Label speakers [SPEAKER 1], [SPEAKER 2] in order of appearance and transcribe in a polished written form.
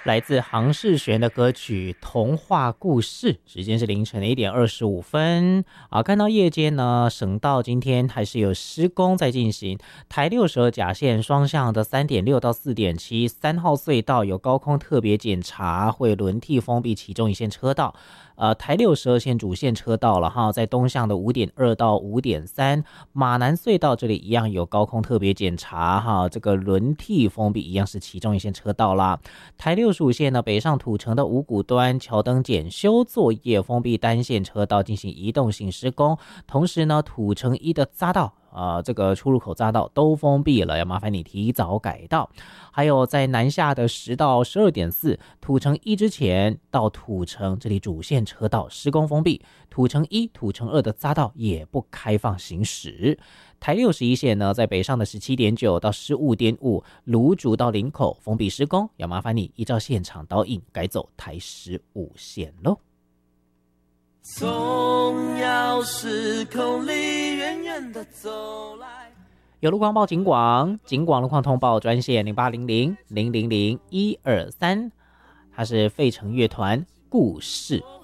[SPEAKER 1] 来自杭世璇的歌曲《童话故事》，时间是凌晨的1点25分。看到夜间呢，省道今天还是有施工在进行，台62甲线双向的3.6到4.7 3号隧道有高空特别检查，会轮替封闭其中一线车道。台62线主线车道了哈，在东向的5.2到5.3马南隧道这里一样有高空特别检查哈，这个轮替封闭一样是其中一线车道啦。台65线呢，北上土城的五股端桥灯检修作业，封闭单线车道进行移动性施工，同时呢，土城1的匝道这个出入口匝道都封闭了，要麻烦你提早改道。还有在南下的10到12.4土城1之前到土城这里主线车道施工封闭，土城1、土城2的匝道也不开放行驶。台61线呢，在北上的17.9到15.5芦竹到林口封闭施工，要麻烦你依照现场导引改走台15线咯。
[SPEAKER 2] 总要时空里远远的走来。
[SPEAKER 1] 有路况报警广路况通报专线0800 000 123，它是费城乐团故事